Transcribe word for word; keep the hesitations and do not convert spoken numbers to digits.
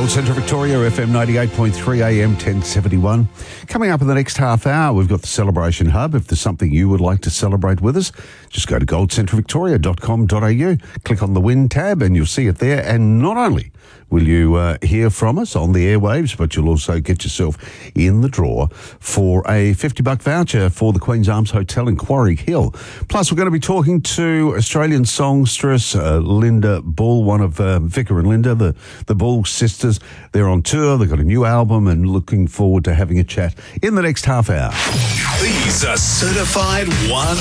Gold Centre Victoria, F M ninety-eight point three, A M ten seventy-one. Coming up in the next half hour, we've got the Celebration Hub. If there's something you would like to celebrate with us, just go to gold centre victoria dot com dot a u, click on the Win tab and you'll see it there. And not only will you uh, hear from us on the airwaves, but you'll also get yourself in the draw for a fifty buck voucher for the Queen's Arms Hotel in Quarry Hill. Plus, we're going to be talking to Australian songstress uh, Linda Bull, one of uh, Vicar and Linda, the, the Bull sisters. They're on tour, they've got a new album, and looking forward to having a chat in the next half hour. These are certified one